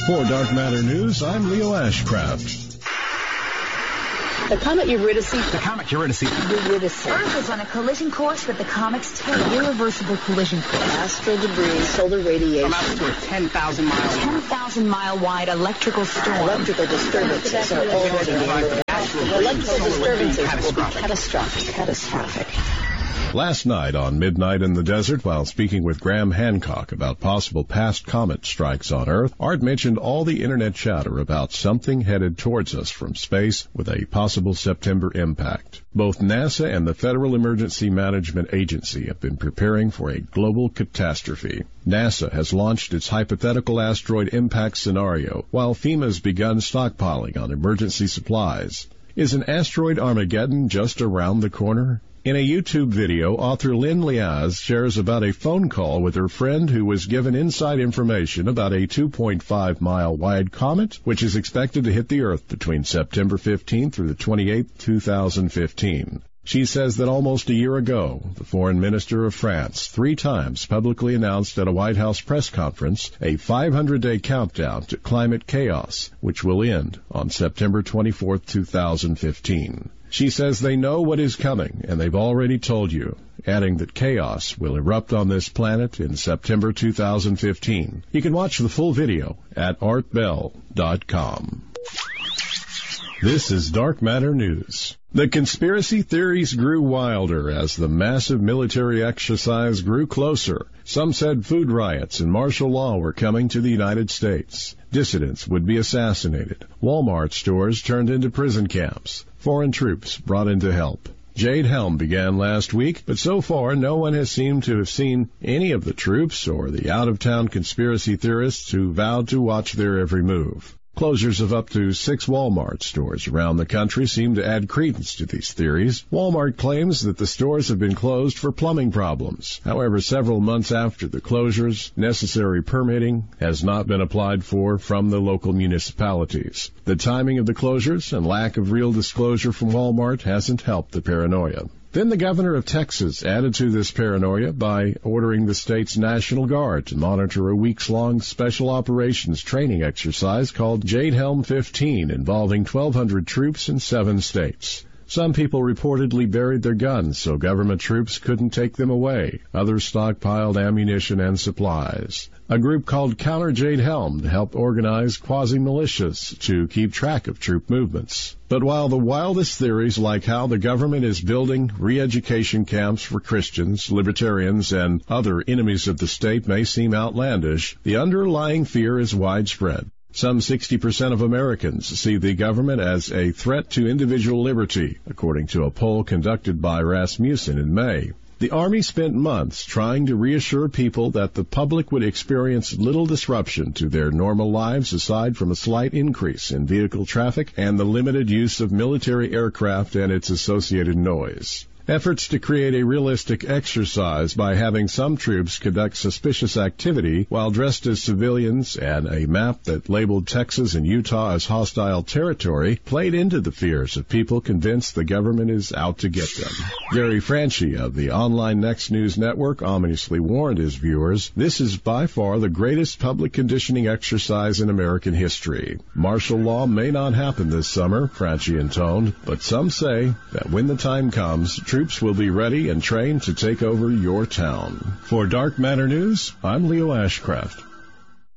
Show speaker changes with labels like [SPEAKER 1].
[SPEAKER 1] For Dark Matter News, I'm Leo Ashcraft.
[SPEAKER 2] The comet Eurydice.
[SPEAKER 3] Earth is on a collision course with the comet's tail. Irreversible collision course.
[SPEAKER 2] Astral debris, solar radiation.
[SPEAKER 4] From out to a
[SPEAKER 3] 10,000-mile wide electrical storm.
[SPEAKER 2] Electrical disturbances are already underway. Electrical disturbances will be catastrophic.
[SPEAKER 1] Last night on Midnight in the Desert, while speaking with Graham Hancock about possible past comet strikes on Earth, Art mentioned all the internet chatter about something headed towards us from space with a possible September impact. Both NASA and the Federal Emergency Management Agency have been preparing for a global catastrophe. NASA has launched its hypothetical asteroid impact scenario, while FEMA's begun stockpiling on emergency supplies. Is an asteroid Armageddon just around the corner? In a YouTube video, author Lynn Liaz shares about a phone call with her friend who was given inside information about a 2.5-mile-wide comet, which is expected to hit the Earth between September 15th through the 28th, 2015. She says that almost a year ago, the foreign minister of France 3 times publicly announced at a White House press conference a 500-day countdown to climate chaos, which will end on September 24th, 2015. She says they know what is coming, and they've already told you, adding that chaos will erupt on this planet in September 2015. You can watch the full video at artbell.com. This is Dark Matter News. The conspiracy theories grew wilder as the massive military exercise grew closer. Some said food riots and martial law were coming to the United States. Dissidents would be assassinated. Walmart stores turned into prison camps. Foreign troops brought in to help. Jade Helm began last week, but so far no one has seemed to have seen any of the troops or the out-of-town conspiracy theorists who vowed to watch their every move. Closures of up to 6 Walmart stores around the country seem to add credence to these theories. Walmart claims that the stores have been closed for plumbing problems. However, several months after the closures, necessary permitting has not been applied for from the local municipalities. The timing of the closures and lack of real disclosure from Walmart hasn't helped the paranoia. Then the governor of Texas added to this paranoia by ordering the state's National Guard to monitor a weeks-long special operations training exercise called Jade Helm 15 involving 1,200 troops in 7 states. Some people reportedly buried their guns so government troops couldn't take them away. Others stockpiled ammunition and supplies. A group called Counter Jade Helm helped organize quasi-militias to keep track of troop movements. But while the wildest theories like how the government is building re-education camps for Christians, libertarians, and other enemies of the state may seem outlandish, the underlying fear is widespread. Some 60% of Americans see the government as a threat to individual liberty, according to a poll conducted by Rasmussen in May. The Army spent months trying to reassure people that the public would experience little disruption to their normal lives aside from a slight increase in vehicle traffic and the limited use of military aircraft and its associated noise. Efforts to create a realistic exercise by having some troops conduct suspicious activity while dressed as civilians and a map that labeled Texas and Utah as hostile territory played into the fears of people convinced the government is out to get them. Gary Franchi of the online Next News Network ominously warned his viewers, "This is by far the greatest public conditioning exercise in American history. Martial law may not happen this summer," Franchi intoned, "but some say that when the time comes, troops will be ready and trained to take over your town." For Dark Matter News, I'm Leo Ashcraft.